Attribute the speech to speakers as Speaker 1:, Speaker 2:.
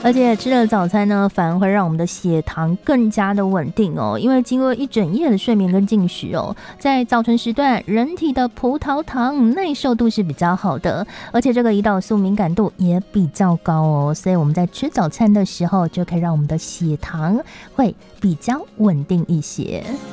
Speaker 1: 而且吃了早餐呢，反而会让我们的血糖更加的稳定哦。因为经过一整夜的睡眠跟进食哦，在早晨时段，人体的葡萄糖耐受度是比较好的，而且这个胰岛素敏感度也比较高哦。所以我们在吃早餐的时候，就可以让我们的血糖会比较稳定一些。